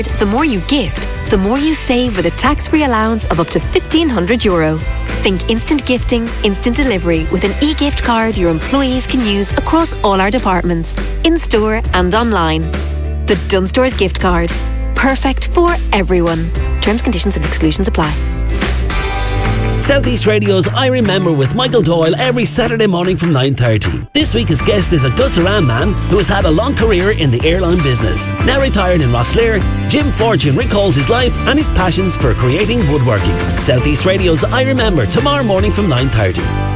The more you gift, the more you save with a tax-free allowance of up to €1,500. Think instant gifting, instant delivery with an e-gift card your employees can use across all our departments, in-store and online. The Dunnes Stores gift card. Perfect for everyone. Terms, conditions and exclusions apply. South East Radio's I Remember with Michael Doyle every Saturday morning from 9:30. This week his guest is a Gus Aran man who has had a long career in the airline business. Now retired in Rosslare, Jim Fortune recalls his life and his passions for creating woodworking. South East Radio's I Remember tomorrow morning from 9:30.